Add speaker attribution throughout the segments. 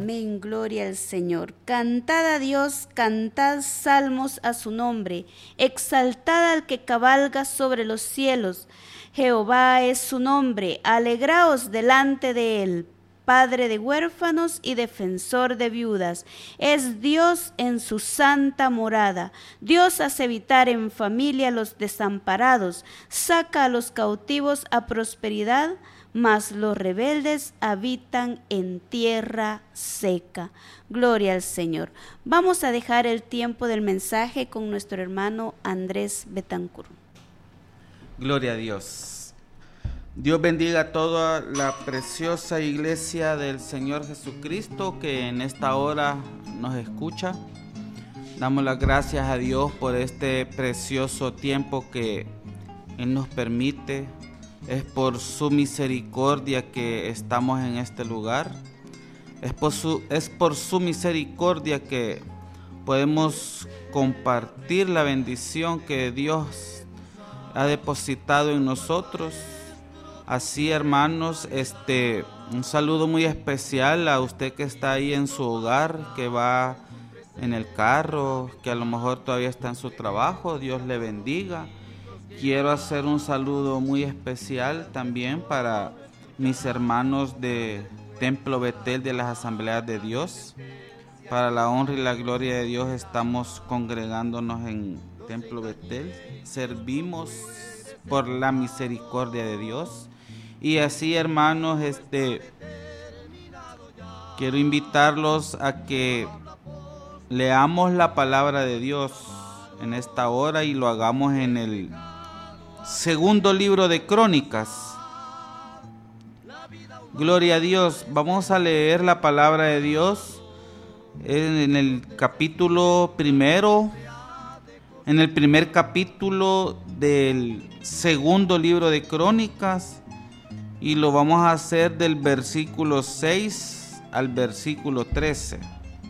Speaker 1: Amén, gloria al Señor. Cantad a Dios, cantad salmos a su nombre, exaltad al que cabalga sobre los cielos. Jehová es su nombre, alegraos delante de él. Padre de huérfanos y defensor de viudas, es Dios en su santa morada. Dios hace habitar en familia a los desamparados, saca a los cautivos a prosperidad, mas los rebeldes habitan en tierra seca. Gloria al Señor. Vamos a dejar el tiempo del mensaje con nuestro hermano Andrés Betancourt.
Speaker 2: Gloria a Dios. Dios bendiga a toda la preciosa iglesia del Señor Jesucristo que en esta hora nos escucha. Damos las gracias a Dios por este precioso tiempo que Él nos permite. Es por su misericordia que estamos en este lugar. Es por su misericordia que podemos compartir la bendición que Dios ha depositado en nosotros. Así, hermanos, un saludo muy especial a usted que está ahí en su hogar, que va en el carro, que a lo mejor todavía está en su trabajo. Dios le bendiga. Quiero hacer un saludo muy especial también para mis hermanos de Templo Betel de las Asambleas de Dios. Para la honra y la gloria de Dios estamos congregándonos en Templo Betel. Servimos por la misericordia de Dios. Y así, hermanos, quiero invitarlos a que leamos la palabra de Dios en esta hora y lo hagamos en el segundo libro de Crónicas. Gloria a Dios. Vamos a leer la palabra de Dios en el capítulo primero, en el primer capítulo del segundo libro de Crónicas. Y lo vamos a hacer del versículo 6 al versículo 13.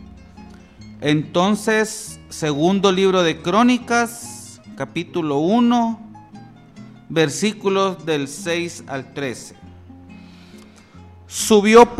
Speaker 2: Entonces, segundo libro de Crónicas, capítulo 1, versículos del 6 al 13. Subió